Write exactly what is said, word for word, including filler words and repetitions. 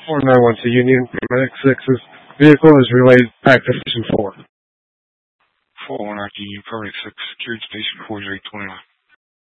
four nine one to Union. Paramedic six's vehicle is relayed back to Station four. four one nine to Union, Paramedic six, Security Station four zero two nine.